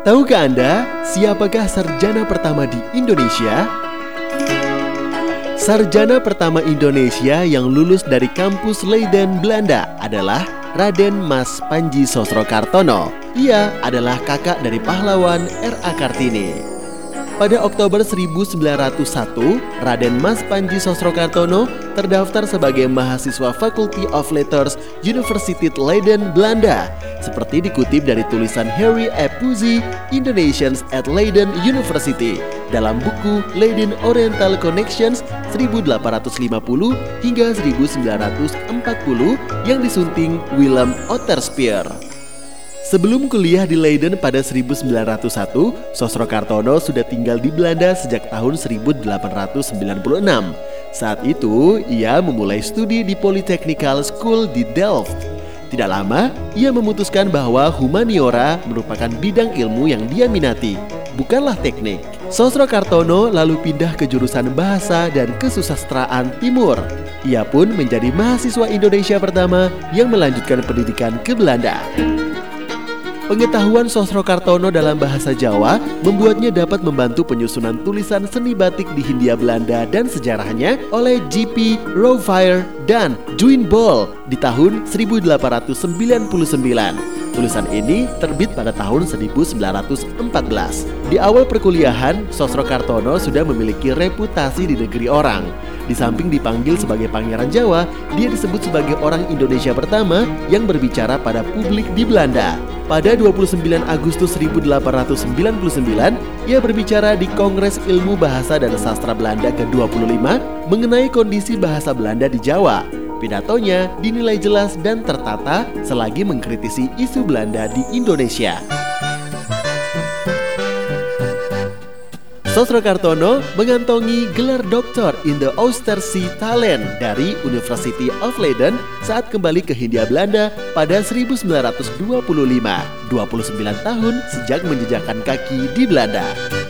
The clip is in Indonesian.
Tahukah Anda siapakah sarjana pertama di Indonesia? Sarjana pertama Indonesia yang lulus dari kampus Leiden, Belanda adalah Raden Mas Panji Sosrokartono. Ia adalah kakak dari pahlawan R.A. Kartini. Pada Oktober 1901, Raden Mas Panji Sosrokartono terdaftar sebagai mahasiswa Faculty of Letters Universiteit Leiden, Belanda. Seperti dikutip dari tulisan Harry F. Puzy, Indonesians at Leiden University dalam buku Leiden Oriental Connections 1850 hingga 1940 yang disunting Willem Otterspeer. Sebelum kuliah di Leiden pada 1901, Sosrokartono sudah tinggal di Belanda sejak tahun 1896. Saat itu, ia memulai studi di Polytechnical School di Delft. Tidak lama, ia memutuskan bahwa humaniora merupakan bidang ilmu yang dia minati, bukanlah teknik. Sosrokartono lalu pindah ke jurusan bahasa dan kesusastraan timur. Ia pun menjadi mahasiswa Indonesia pertama yang melanjutkan pendidikan ke Belanda. Pengetahuan Sosrokartono dalam bahasa Jawa membuatnya dapat membantu penyusunan tulisan seni batik di Hindia Belanda dan sejarahnya oleh J.P. Rouwfire dan Juin Bol di tahun 1899. Tulisan ini terbit pada tahun 1914. Di awal perkuliahan, Sosrokartono sudah memiliki reputasi di negeri orang. Di samping dipanggil sebagai Pangeran Jawa, dia disebut sebagai orang Indonesia pertama yang berbicara pada publik di Belanda. Pada 29 Agustus 1899, ia berbicara di Kongres Ilmu Bahasa dan Sastra Belanda ke-25 mengenai kondisi bahasa Belanda di Jawa. Pidatonya dinilai jelas dan tertata selagi mengkritisi isu Belanda di Indonesia. Sosrokartono mengantongi gelar Doctor in the Oostersche-talen dari University of Leiden saat kembali ke Hindia Belanda pada 1925, 29 tahun sejak menjejakkan kaki di Belanda.